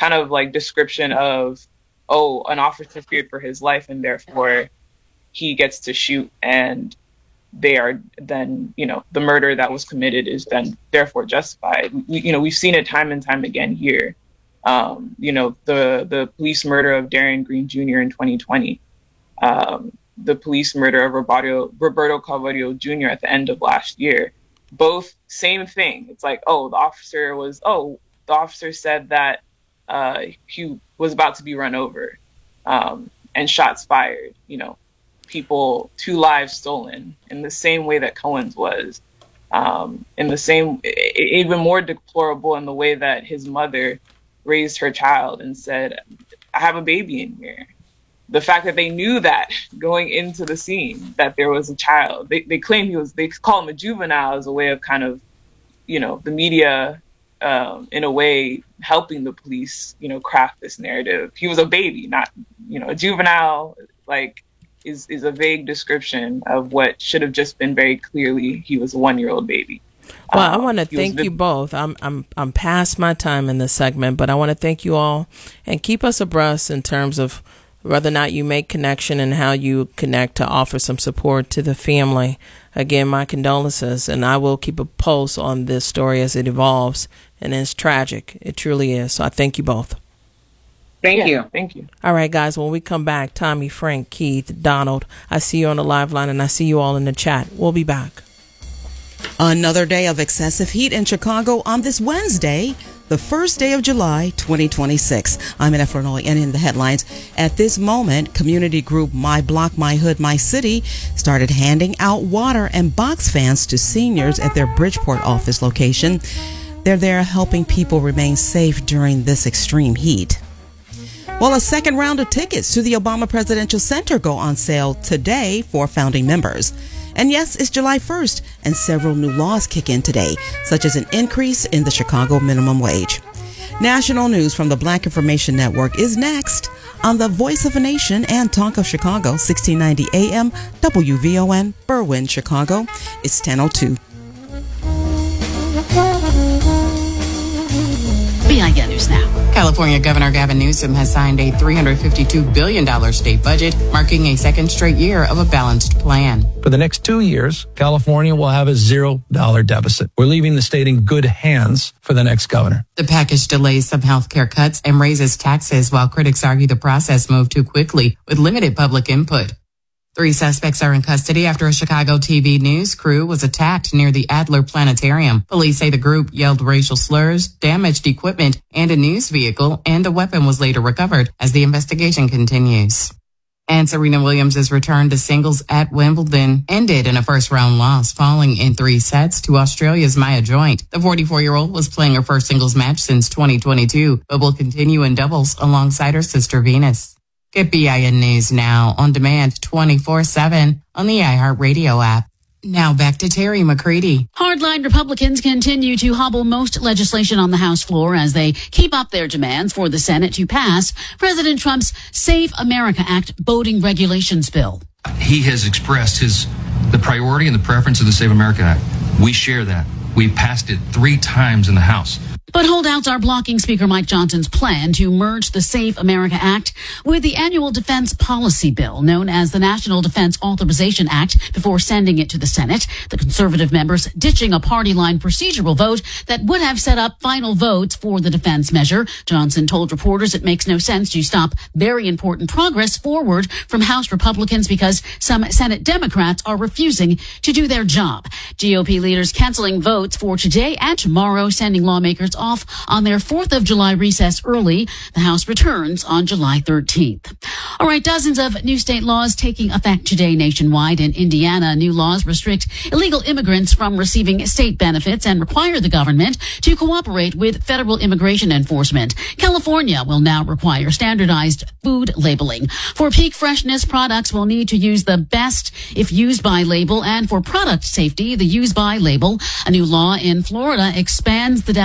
kind of like description of, oh, an officer feared for his life and therefore he gets to shoot, and they are then, the murder that was committed is then therefore justified. We've seen it time and time again here. The police murder of Darian Green Jr. in 2020, the police murder of Roberto Calvario Jr. at the end of last year. Both same thing. It's like, the officer said that he was about to be run over, and shots fired, people, 2 lives stolen in the same way that Cohen's was, in the same, even more deplorable in the way that his mother raised her child and said, I have a baby in here. The fact that they knew that going into the scene, that there was a child, they claim they call him a juvenile as a way of kind of, the media, in a way helping the police, craft this narrative. He was a baby, not, a juvenile, is a vague description of what should have just been very clearly he was a 1-year-old baby. Well, I want to thank you both. I'm past my time in this segment, but I want to thank you all and keep us abreast in terms of whether or not you make connection and how you connect to offer some support to the family. Again, my condolences, and I will keep a pulse on this story as it evolves. And it's tragic. It truly is. So I thank you both. Thank you. Thank you. All right, guys, when we come back, Tommy, Frank, Keith, Donald, I see you on the live line and I see you all in the chat. We'll be back. Another day of excessive heat in Chicago on this Wednesday, the first day of July, 2026. I'm Annette Fernoli, and in the headlines, at this moment, community group My Block, My Hood, My City started handing out water and box fans to seniors at their Bridgeport office location. They're there helping people remain safe during this extreme heat. Well, a second round of tickets to the Obama Presidential Center go on sale today for founding members. And yes, it's July 1st, and several new laws kick in today, such as an increase in the Chicago minimum wage. National news from the Black Information Network is next on the Voice of a Nation and Talk of Chicago, 1690 AM, WVON, Berwyn, Chicago. It's 10:02. BIN News Now. California Governor Gavin Newsom has signed a $352 billion state budget, marking a second straight year of a balanced plan. For the next 2 years, California will have a $0 deficit. We're leaving the state in good hands for the next governor. The package delays some health care cuts and raises taxes, while critics argue the process moved too quickly with limited public input. 3 suspects are in custody after a Chicago TV news crew was attacked near the Adler Planetarium. Police say the group yelled racial slurs, damaged equipment and a news vehicle, and a weapon was later recovered as the investigation continues. And Serena Williams' return to singles at Wimbledon ended in a first-round loss, falling in 3 sets to Australia's Maya Joint. The 44-year-old was playing her first singles match since 2022, but will continue in doubles alongside her sister Venus. Get BIN News Now on demand 24/7 on the iHeartRadio app. Now back to Terry McCready. Hardline Republicans continue to hobble most legislation on the House floor as they keep up their demands for the Senate to pass President Trump's Save America Act voting regulations bill. He has expressed the priority and the preference of the Save America Act. We share that. We passed it 3 times in the House. But holdouts are blocking Speaker Mike Johnson's plan to merge the Save America Act with the annual defense policy bill known as the National Defense Authorization Act before sending it to the Senate. The conservative members ditching a party line procedural vote that would have set up final votes for the defense measure. Johnson told reporters it makes no sense to stop very important progress forward from House Republicans because some Senate Democrats are refusing to do their job. GOP leaders canceling votes for today and tomorrow, sending lawmakers off on their 4th of July recess early. The House returns on July 13th. All right, dozens of new state laws taking effect today nationwide. In Indiana, new laws restrict illegal immigrants from receiving state benefits and require the government to cooperate with federal immigration enforcement. California will now require standardized food labeling. For peak freshness, products will need to use the best if used by label, and for product safety, the use by label. A new law in Florida expands the definition of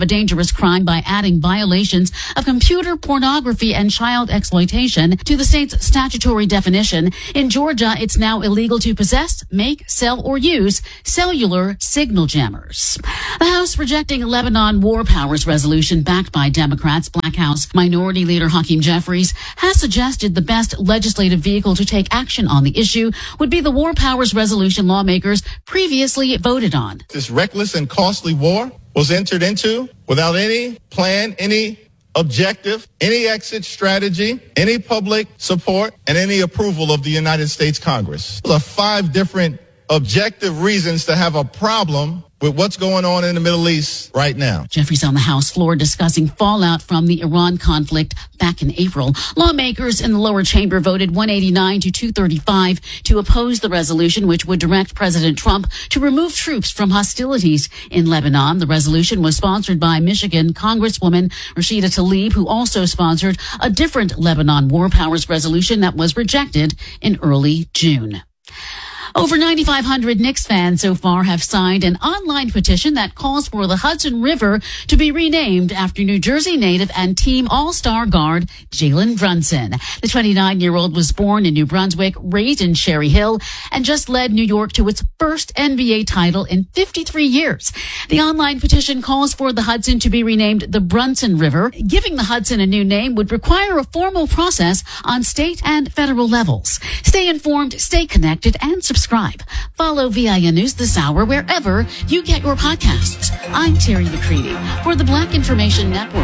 of a dangerous crime by adding violations of computer pornography and child exploitation to the state's statutory definition. In Georgia, it's now illegal to possess, make, sell, or use cellular signal jammers. The House rejecting a Lebanon war powers resolution backed by Democrats. Black House Minority Leader Hakeem Jeffries has suggested the best legislative vehicle to take action on the issue would be the war powers resolution lawmakers previously voted on. This reckless and costly war was entered into without any plan, any objective, any exit strategy, any public support, and any approval of the United States Congress. Those are 5 different objective reasons to have a problem with what's going on in the Middle East right now. Jeffries on the House floor discussing fallout from the Iran conflict back in April. Lawmakers in the lower chamber voted 189 to 235 to oppose the resolution, which would direct President Trump to remove troops from hostilities in Lebanon. The resolution was sponsored by Michigan Congresswoman Rashida Tlaib, who also sponsored a different Lebanon war powers resolution that was rejected in early June. Over 9,500 Knicks fans so far have signed an online petition that calls for the Hudson River to be renamed after New Jersey native and team all-star guard Jalen Brunson. The 29-year-old was born in New Brunswick, raised in Cherry Hill, and just led New York to its first NBA title in 53 years. The online petition calls for the Hudson to be renamed the Brunson River. Giving the Hudson a new name would require a formal process on state and federal levels. Stay informed, stay connected, and subscribe. Follow VIN News this hour wherever you get your podcasts. I'm Terry McCready for the Black Information Network.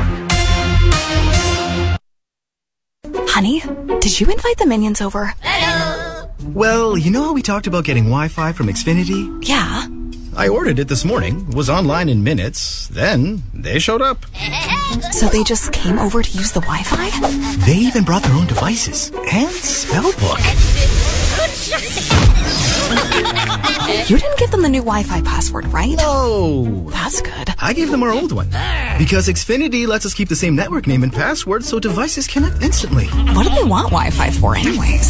Honey, did you invite the minions over? Hello. Well, you know how we talked about getting Wi-Fi from Xfinity? Yeah. I ordered it this morning, was online in minutes, then they showed up. So they just came over to use the Wi-Fi? They even brought their own devices and spellbook. You didn't give them the new Wi-Fi password, right? No. That's good. I gave them our old one. Because Xfinity lets us keep the same network name and password so devices connect instantly. What do they want Wi-Fi for anyways?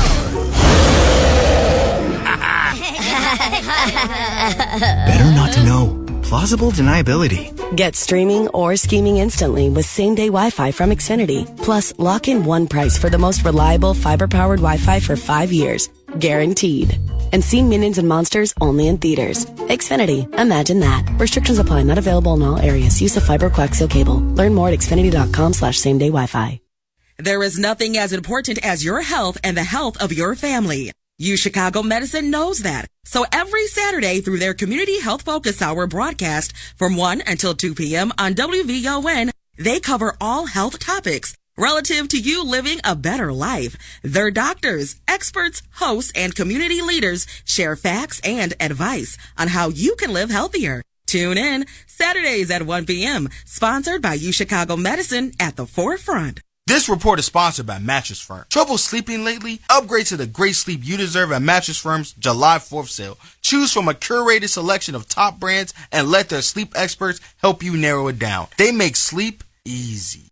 Better not to know. Plausible deniability. Get streaming or scheming instantly with same-day Wi-Fi from Xfinity. Plus, lock in one price for the most reliable fiber-powered Wi-Fi for 5 years. Guaranteed. And see Minions and Monsters only in theaters. Xfinity. Imagine that. Restrictions apply. Not available in all areas. Use of fiber coaxial cable. Learn more at xfinity.com/same-day Wi-Fi. There is nothing as important as your health and the health of your family. UChicago Medicine knows that. So every Saturday through their Community Health Focus Hour broadcast from 1 until 2 p.m. on WVON, they cover all health topics relative to you living a better life. Their doctors, experts, hosts, and community leaders share facts and advice on how you can live healthier. Tune in Saturdays at 1 p.m., sponsored by UChicago Medicine at the forefront. This report is sponsored by Mattress Firm. Trouble sleeping lately? Upgrade to the great sleep you deserve at Mattress Firm's July 4th sale. Choose from a curated selection of top brands and let their sleep experts help you narrow it down. They make sleep easy.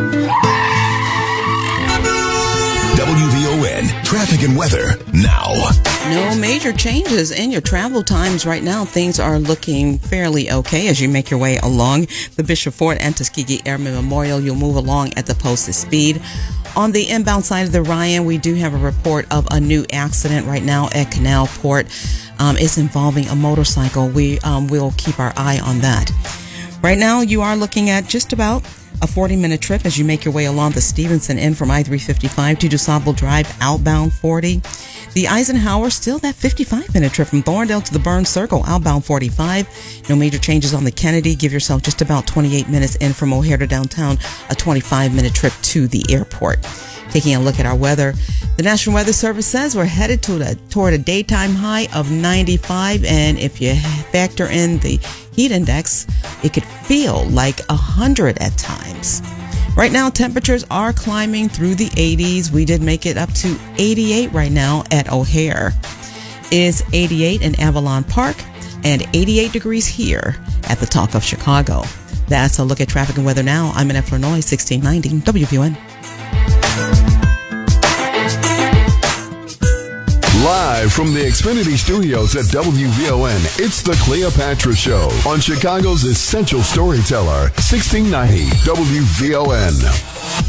WVON traffic and weather now. No major changes in your travel times right now. Things are looking fairly okay as you make your way along the Bishop Ford and Tuskegee Airmen Memorial. You'll move along at the posted speed. On the inbound side of the Ryan, we do have a report of a new accident right now at Canal Port. It's involving a motorcycle. We will keep our eye on that. Right now, you are looking at just about a 40-minute trip as you make your way along the Stevenson end from I-355 to DuSable Drive outbound 40. The Eisenhower, still that 55-minute trip from Thorndale to the Burns Circle outbound 45. No major changes on the Kennedy. Give yourself just about 28 minutes in from O'Hare to downtown, a 25-minute trip to the airport. Taking a look at our weather, the National Weather Service says we're headed toward a daytime high of 95, and if you factor in the heat index, it could feel like 100 at times. Right now, temperatures are climbing through the 80s. We did make it up to 88 right now at O'Hare. It's 88 in Avalon Park and 88 degrees here at the Talk of Chicago. That's a look at traffic and weather now. I'm in Illinois, 1690 WVON. Live from the Xfinity Studios at WVON, it's the Cleopatra Show on Chicago's Essential Storyteller, 1690 WVON.